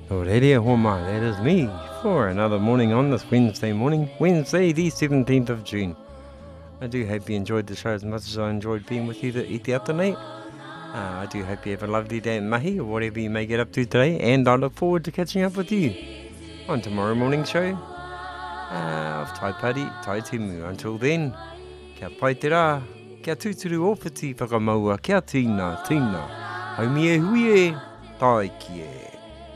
Aurelia Homa, that is me, for another morning on this Wednesday morning, Wednesday the 17th of June. I do hope you enjoyed the show as much as I enjoyed being with you i te ata nei. I do hope you have a lovely day at mahi or whatever you may get up to today, and I look forward to catching up with you on tomorrow morning's show of Tai Pari, Tai Timu. Until then, kia pai te rā, kia tūturu ōwhiti whakamaua, kia tīna, haumi e hui e, tai ki e.